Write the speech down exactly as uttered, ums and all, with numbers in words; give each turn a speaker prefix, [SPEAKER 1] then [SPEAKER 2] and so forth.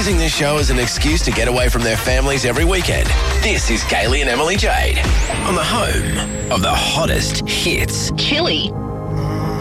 [SPEAKER 1] using this show as an excuse to get away from their families every weekend. This is Kaylee and Emily Jade on the home of the hottest hits.
[SPEAKER 2] Chili